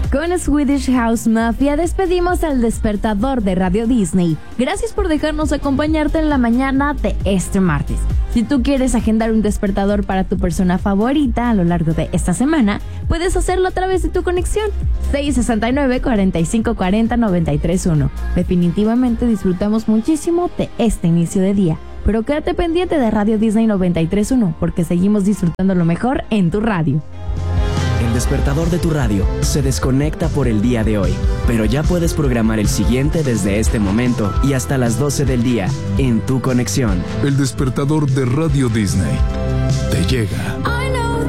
Con Swedish House Mafia despedimos al despertador de Radio Disney. Gracias por dejarnos acompañarte en la mañana de este martes. Si tú quieres agendar un despertador para tu persona favorita a lo largo de esta semana, puedes hacerlo a través de tu conexión 669-4540-931. Definitivamente disfrutamos muchísimo de este inicio de día. Pero quédate pendiente de Radio Disney 93.1 porque seguimos disfrutando lo mejor en tu radio. El despertador de tu radio se desconecta por el día de hoy, pero ya puedes programar el siguiente desde este momento y hasta las 12 del día en tu conexión. El despertador de Radio Disney te llega.